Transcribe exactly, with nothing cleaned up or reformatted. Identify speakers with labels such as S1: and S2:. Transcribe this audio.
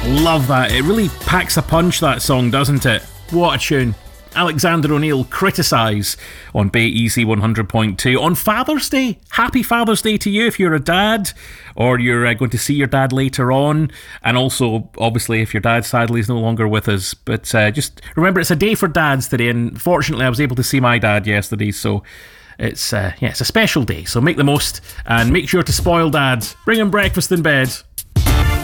S1: Love that. It really packs a punch, that song, doesn't it? What a tune. Alexander O'Neal, Criticise on Bay Easy one hundred point two. On Father's Day, happy Father's Day to you if you're a dad or you're uh, going to see your dad later on. And also, obviously, if your dad sadly is no longer with us. But uh, just remember, it's a day for dads today. And fortunately, I was able to see my dad yesterday. So it's, uh, yeah, it's a special day. So make the most and make sure to spoil dad. Bring him breakfast in bed.